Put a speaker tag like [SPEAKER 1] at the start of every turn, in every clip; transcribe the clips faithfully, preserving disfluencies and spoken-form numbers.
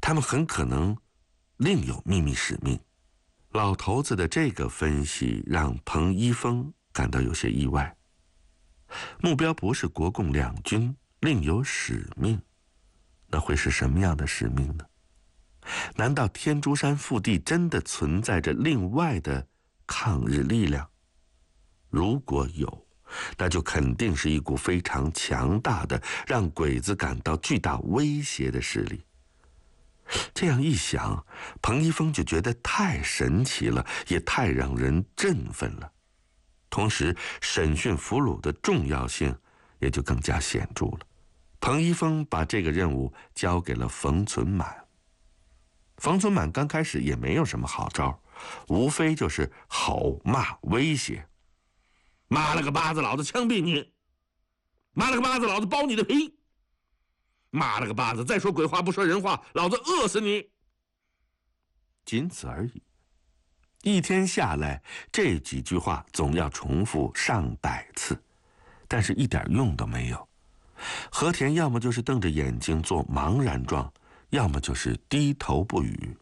[SPEAKER 1] 他们很可能另有秘密使命。老头子的这个分析让彭一峰感到有些意外。目标不是国共两军，另有使命，那会是什么样的使命呢？难道天竺山腹地真的存在着另外的抗日力量？如果有，那就肯定是一股非常强大的，让鬼子感到巨大威胁的势力。这样一想，彭一峰就觉得太神奇了，也太让人振奋了。同时，审讯俘虏的重要性也就更加显著了。彭一峰把这个任务交给了冯存满。冯存满刚开始也没有什么好招，无非就是吼骂威胁：妈了个巴子，老子枪毙你！妈了个巴子，老子剥你的皮！妈了个巴子，再说鬼话不说人话，老子饿死你！仅此而已。一天下来，这几句话总要重复上百次，但是一点用都没有。和田要么就是瞪着眼睛做茫然状，要么就是低头不语。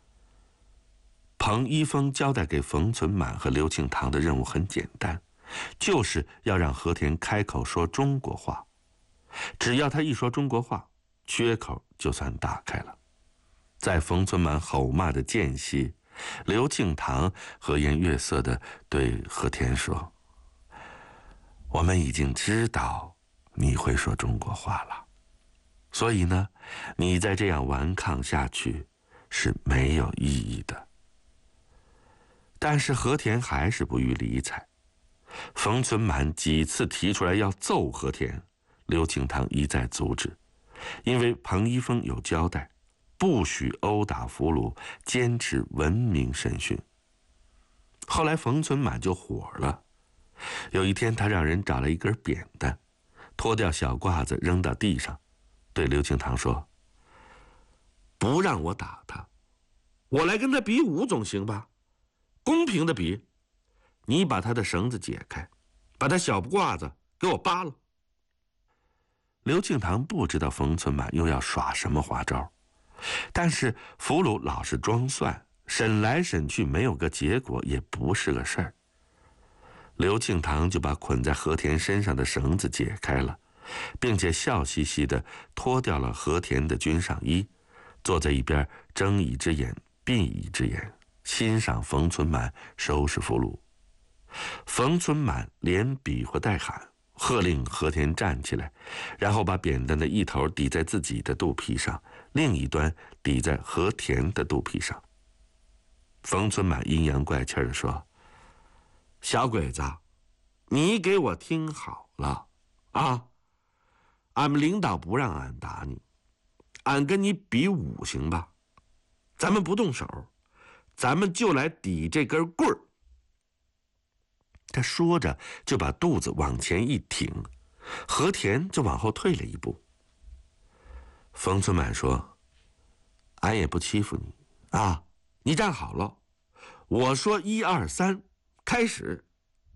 [SPEAKER 1] 彭一峰交代给冯存满和刘庆堂的任务很简单，就是要让和田开口说中国话。只要他一说中国话，缺口就算打开了。在冯存满吼骂的间隙，刘庆堂和颜悦色地对和田说：我们已经知道你会说中国话了，所以呢，你再这样顽抗下去是没有意义的。但是和田还是不予理睬。冯存满几次提出来要揍和田，刘庆堂一再阻止，因为彭一峰有交代，不许殴打俘虏，坚持文明审讯。后来冯存满就火了，有一天他让人找了一根扁担，脱掉小褂子扔到地上，对刘庆堂说：不让我打他，我来跟他比武总行吧？公平的比，你把他的绳子解开，把他小褂子给我扒了。刘庆堂不知道冯存满又要耍什么花招，但是俘虏老是装蒜，审来审去没有个结果，也不是个事儿。刘庆堂就把捆在和田身上的绳子解开了，并且笑嘻嘻地脱掉了和田的军上衣，坐在一边睁一只眼闭一只眼，欣赏冯存满收拾俘虏。冯存满连比划带喊，喝令和田站起来，然后把扁担的一头抵在自己的肚皮上，另一端抵在和田的肚皮上。冯存满阴阳怪气地说：小鬼子，你给我听好了啊！俺们领导不让俺打你，俺跟你比武行吧？咱们不动手，咱们就来抵这根棍儿。他说着就把肚子往前一挺，和田就往后退了一步。冯存满说：俺也不欺负你啊，你站好了，我说一二三，开始。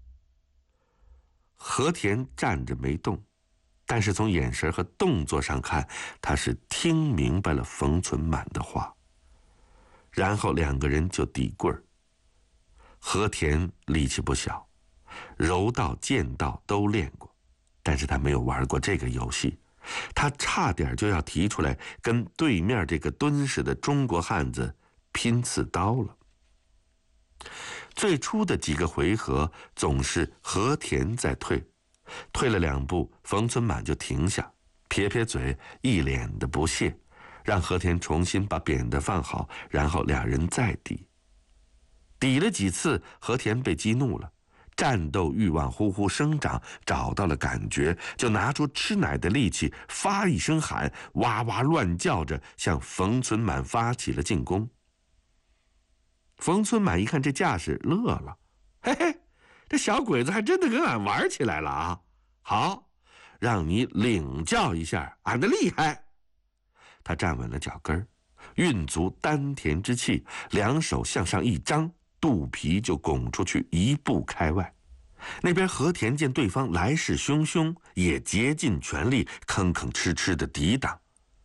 [SPEAKER 1] 和田站着没动，但是从眼神和动作上看，他是听明白了冯存满的话。然后两个人就抵棍儿。和田力气不小，柔道、剑道都练过，但是他没有玩过这个游戏，他差点就要提出来跟对面这个敦实的中国汉子拼刺刀了。最初的几个回合总是和田在退，退了两步，冯存满就停下，撇撇嘴，一脸的不屑，让和田重新把扁担放好，然后俩人再抵。抵了几次，和田被激怒了，战斗欲望呼呼生长，找到了感觉，就拿出吃奶的力气，发一声喊，哇哇乱叫着向冯存满发起了进攻。冯存满一看这架势，乐了，嘿嘿，这小鬼子还真的跟俺玩起来了啊！好，让你领教一下俺的厉害。他站稳了脚跟，运足丹田之气，两手向上一张，肚皮就拱出去一步开外。那边和田见对方来势汹汹，也竭尽全力吭吭哧哧的抵挡。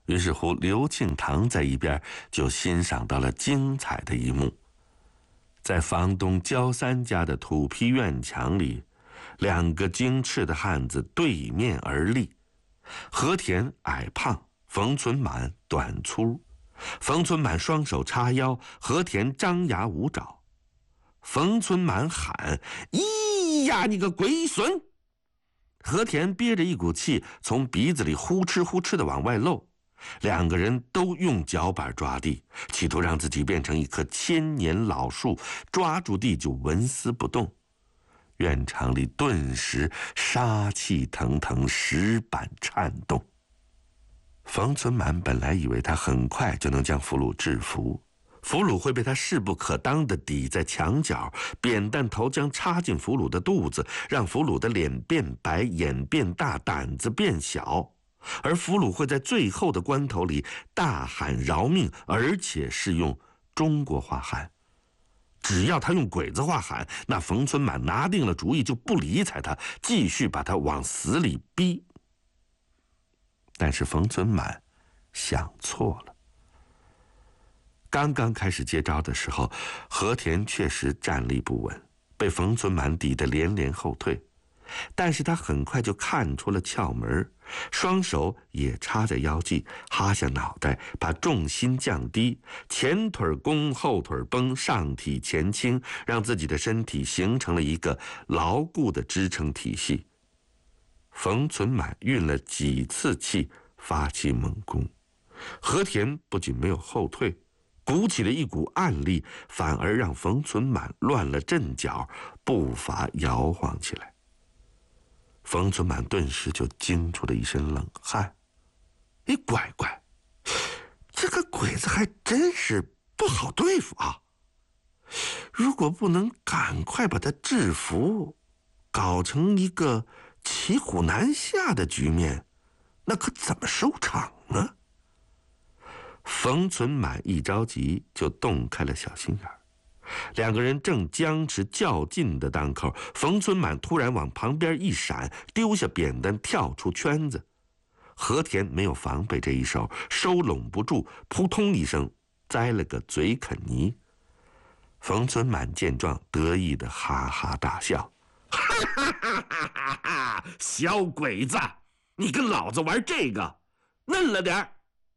[SPEAKER 1] 于是乎，刘庆堂在一边就欣赏到了精彩的一幕。在房东焦三家的土坯院墙里，两个精赤的汉子对面而立。和田矮胖，冯存满短粗。冯存满双手叉腰，和田张牙舞爪。冯存满喊：“咿呀，你个龟孙！”和田憋着一股气从鼻子里呼哧呼哧的往外漏。两个人都用脚板抓地，企图让自己变成一棵千年老树，抓住地就纹丝不动。院场里顿时杀气腾腾，石板颤动。冯存满本来以为他很快就能将俘虏制服，俘虏会被他势不可当地抵在墙角，扁担头将插进俘虏的肚子，让俘虏的脸变白，眼变大，胆子变小。而俘虏会在最后的关头里大喊饶命，而且是用中国话喊。只要他用鬼子话喊，那冯存满拿定了主意就不理睬他，继续把他往死里逼。但是冯存满想错了。刚刚开始接招的时候，和田确实站立不稳，被冯存满抵得连连后退。但是他很快就看出了窍门，双手也插在腰际，哈下脑袋，把重心降低，前腿弓，后腿绷，上体前倾，让自己的身体形成了一个牢固的支撑体系。冯存满运了几次气，发起猛攻。和田不仅没有后退，鼓起了一股暗力，反而让冯存满乱了阵脚，步伐摇晃起来。冯存满顿时就惊出了一身冷汗。哎，乖乖，这个鬼子还真是不好对付啊！如果不能赶快把他制服，搞成一个骑虎难下的局面，那可怎么收场呢？冯存满一着急就洞开了小心眼。两个人正僵持较劲的当口，冯存满突然往旁边一闪，丢下扁担跳出圈子。和田没有防备这一手，收拢不住，扑通一声栽了个嘴啃泥。冯存满见状，得意的哈哈大笑：“哈哈哈哈哈哈！小鬼子，你跟老子玩这个，嫩了点儿。”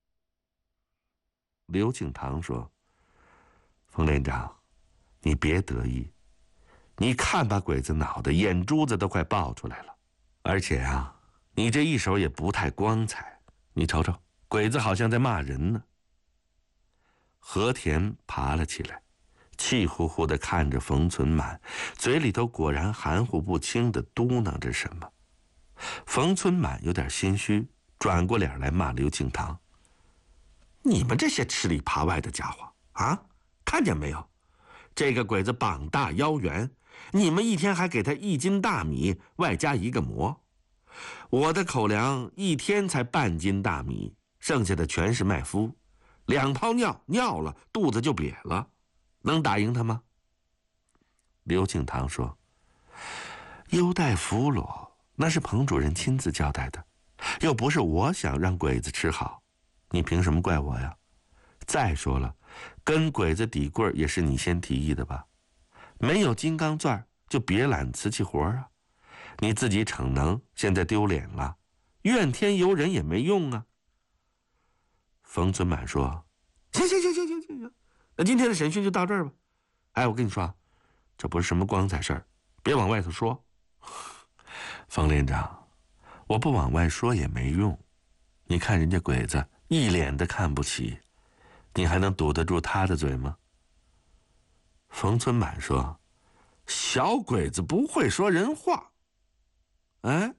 [SPEAKER 1] 刘庆堂说：“冯连长，你别得意，你看把鬼子脑袋眼珠子都快爆出来了，而且啊，你这一手也不太光彩。你瞅瞅，鬼子好像在骂人呢。”和田爬了起来，气呼呼地看着冯存满，嘴里头果然含糊不清地嘟囔着什么。冯存满有点心虚，转过脸来骂刘庆堂：“你们这些吃里扒外的家伙啊，看见没有？这个鬼子膀大腰圆，你们一天还给他一斤大米，外加一个馍。我的口粮一天才半斤大米，剩下的全是麦麸，两泡尿尿了，肚子就瘪了，能打赢他吗？”刘庆堂说：“优待俘虏，那是彭主任亲自交代的，又不是我想让鬼子吃好，你凭什么怪我呀？再说了，跟鬼子抵棍也是你先提议的吧？没有金刚钻就别揽瓷器活啊！你自己逞能，现在丢脸了，怨天尤人也没用啊。”冯存满说：“行行行行行行行，那今天的审讯就到这儿吧。哎，我跟你说，这不是什么光彩事儿，别往外头说。”冯连长，我不往外说也没用，你看人家鬼子一脸的看不起，你还能堵得住他的嘴吗？冯存满说：“小鬼子不会说人话。”哎，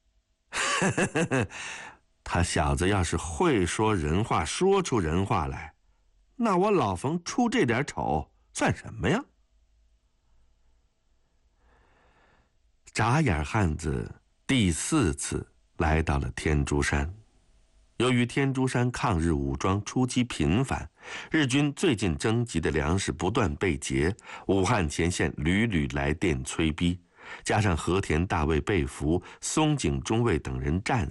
[SPEAKER 1] 他小子要是会说人话，说出人话来，那我老冯出这点丑算什么呀？眨眼汉子第四次来到了天竺山。由于天竺山抗日武装出击频繁，日军最近征集的粮食不断被劫，武汉前线屡屡来电催逼，加上和田大尉被俘，松井中尉等人战死，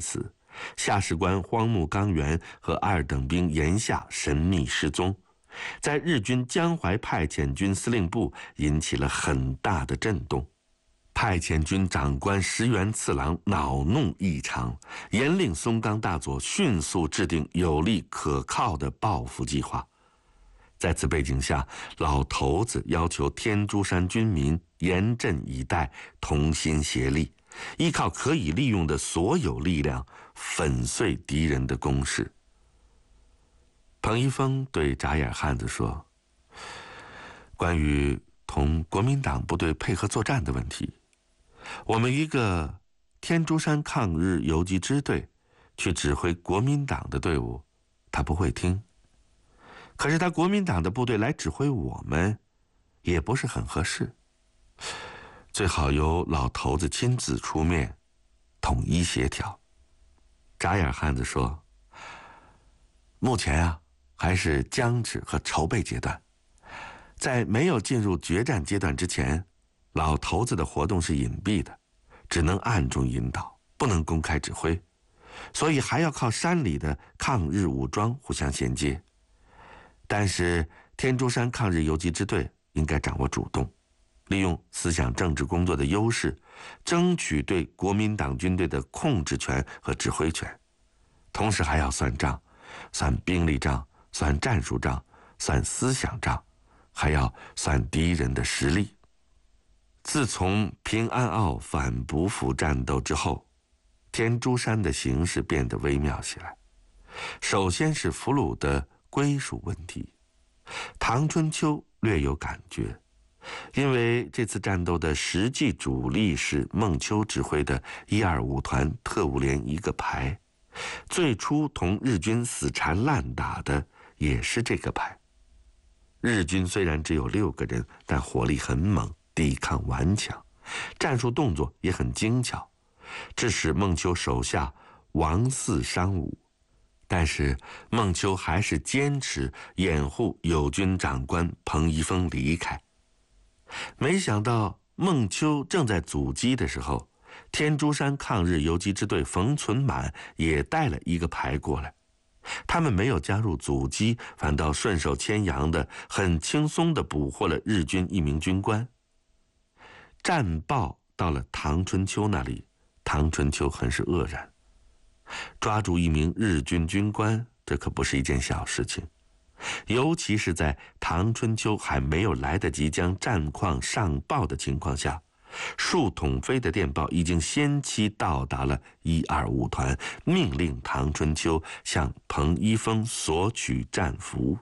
[SPEAKER 1] 下士官荒木纲元和二等兵岩下神秘失踪，在日军江淮派遣军司令部引起了很大的震动。派遣军长官石原次郎恼怒异常，严令松冈大佐迅速制定有力可靠的报复计划。在此背景下，老头子要求天竺山军民严阵以待，同心协力，依靠可以利用的所有力量，粉碎敌人的攻势。彭一峰对眨眼汉子说：“关于同国民党部队配合作战的问题，我们一个天竺山抗日游击支队去指挥国民党的队伍，他不会听。可是他国民党的部队来指挥我们，也不是很合适。最好由老头子亲自出面，统一协调。”眨眼汉子说：“目前啊，还是僵持和筹备阶段，在没有进入决战阶段之前，老头子的活动是隐蔽的，只能暗中引导，不能公开指挥，所以还要靠山里的抗日武装互相衔接。但是天竺山抗日游击支队应该掌握主动，利用思想政治工作的优势，争取对国民党军队的控制权和指挥权，同时还要算账，算兵力账，算战术账，算思想账，还要算敌人的实力。”自从平安坳反捕俘战斗之后，天竺山的形势变得微妙起来。首先是俘虏的归属问题，唐春秋略有感觉，因为这次战斗的实际主力是孟秋指挥的一二五团特务连一个排，最初同日军死缠烂打的也是这个排。日军虽然只有六个人，但火力很猛，抵抗顽强，战术动作也很精巧，致使孟秋手下王嗣伤武。但是孟秋还是坚持掩护友军长官彭一峰离开。没想到孟秋正在阻击的时候，天竺山抗日游击支队冯存满也带了一个排过来，他们没有加入阻击，反倒顺手牵羊的很轻松地捕获了日军一名军官。战报到了唐春秋那里，唐春秋很是愕然。抓住一名日军军官，这可不是一件小事情，尤其是在唐春秋还没有来得及将战况上报的情况下，数统飞的电报已经先期到达了一二五团，命令唐春秋向彭一峰索取战俘。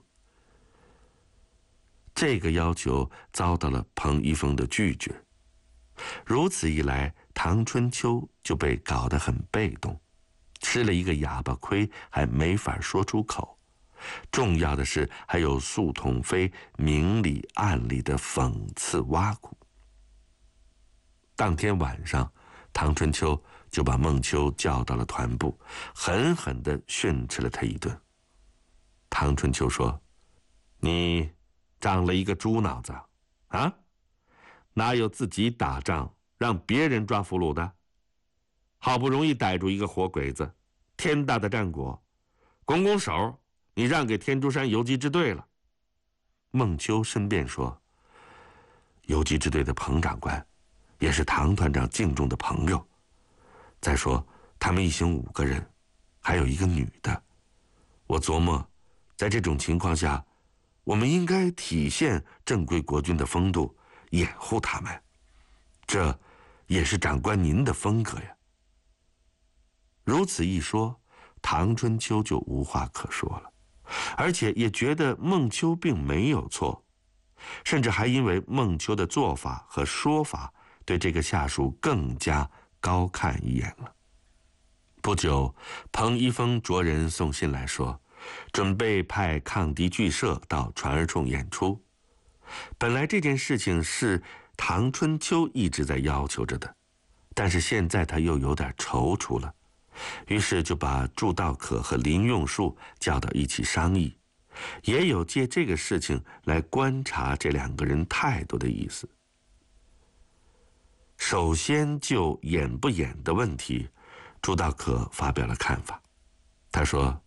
[SPEAKER 1] 这个要求遭到了彭一峰的拒绝，如此一来，唐春秋就被搞得很被动，吃了一个哑巴亏，还没法说出口。重要的是，还有速统飞明里暗里的讽刺挖苦。当天晚上，唐春秋就把孟秋叫到了团部，狠狠地训斥了他一顿。唐春秋说：“你长了一个猪脑子啊？哪有自己打仗让别人抓俘虏的？好不容易逮住一个活鬼子，天大的战果，拱拱手，你让给天竺山游击支队了。”孟秋申辩说：“游击支队的彭长官也是唐团长敬重的朋友，再说他们一行五个人，还有一个女的，我琢磨，在这种情况下，我们应该体现正规国军的风度，掩护他们，这也是长官您的风格呀。”如此一说，唐春秋就无话可说了，而且也觉得孟秋并没有错，甚至还因为孟秋的做法和说法，对这个下属更加高看一眼了。不久，彭一峰着人送信来说，准备派抗敌剧社到船儿冲演出。本来这件事情是唐春秋一直在要求着的，但是现在他又有点踌躇了，于是就把祝道可和林用树叫到一起商议，也有借这个事情来观察这两个人态度的意思。首先就演不演的问题， 朱道可发表了看法，他说：“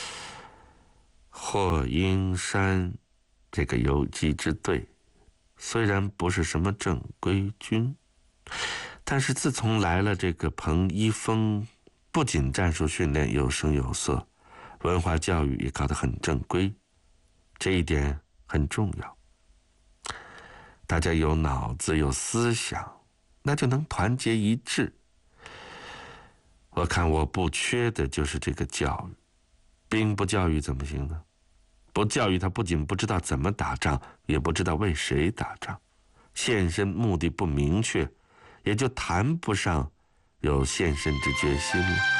[SPEAKER 1] 霍英山这个游击之队，虽然不是什么正规军，但是自从来了这个彭一峰，不仅战术训练有声有色，文化教育也搞得很正规，这一点很重要。大家有脑子有思想，那就能团结一致。我看我不缺的就是这个教育，兵不教育怎么行呢？不教育他，不仅不知道怎么打仗，也不知道为谁打仗，献身目的不明确，也就谈不上有献身之决心了。”